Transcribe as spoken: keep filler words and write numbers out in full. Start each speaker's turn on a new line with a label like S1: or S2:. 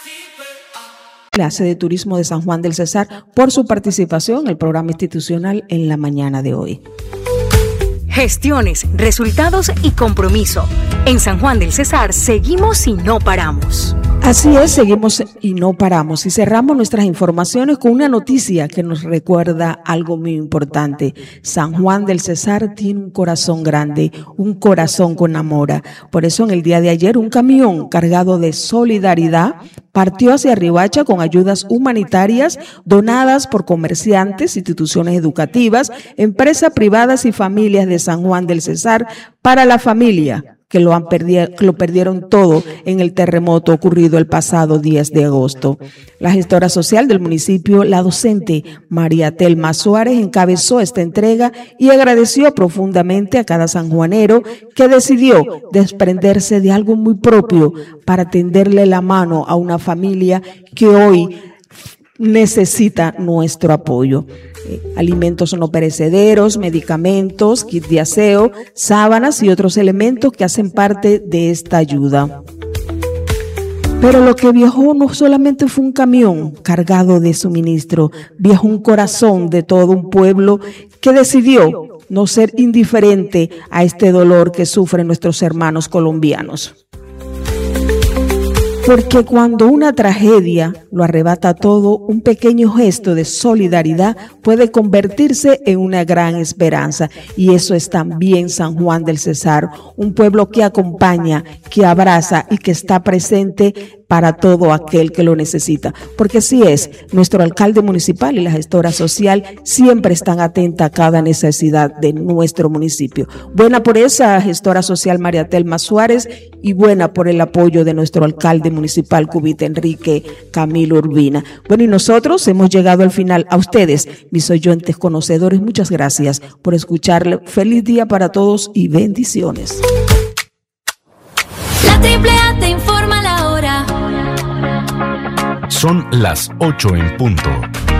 S1: Clase de Turismo de San Juan del Cesar por su participación en el programa institucional en la mañana de hoy.
S2: Gestiones, resultados y compromiso. En San Juan del Cesar seguimos y no paramos.
S1: Así es, seguimos y no paramos y cerramos nuestras informaciones con una noticia que nos recuerda algo muy importante. San Juan del Cesar tiene un corazón grande, un corazón con amor. Por eso en el día de ayer un camión cargado de solidaridad partió hacia Riohacha con ayudas humanitarias donadas por comerciantes, instituciones educativas, empresas privadas y familias de San Juan del Cesar para la familia que lo, han perdi- que lo perdieron todo en el terremoto ocurrido el pasado diez de agosto. La gestora social del municipio, la docente María Telma Suárez, encabezó esta entrega y agradeció profundamente a cada sanjuanero que decidió desprenderse de algo muy propio para tenderle la mano a una familia que hoy necesita nuestro apoyo. Eh, alimentos no perecederos, medicamentos, kit de aseo, sábanas y otros elementos que hacen parte de esta ayuda. Pero lo que viajó no solamente fue un camión cargado de suministro, viajó un corazón de todo un pueblo que decidió no ser indiferente a este dolor que sufren nuestros hermanos colombianos. Porque cuando una tragedia lo arrebata todo, un pequeño gesto de solidaridad puede convertirse en una gran esperanza. Y eso es también San Juan del Cesar, un pueblo que acompaña, que abraza y que está presente para todo aquel que lo necesita. Porque así es, nuestro alcalde municipal y la gestora social siempre están atentas a cada necesidad de nuestro municipio. Buena por esa gestora social María Telma Suárez y buena por el apoyo de nuestro alcalde municipal Cubita Enrique Camilo Urbina. Bueno, y nosotros hemos llegado al final. A ustedes, mis oyentes conocedores, muchas gracias por escucharle. Feliz día para todos y bendiciones.
S3: La Triple A te informa la hora.
S4: Son las ocho en punto.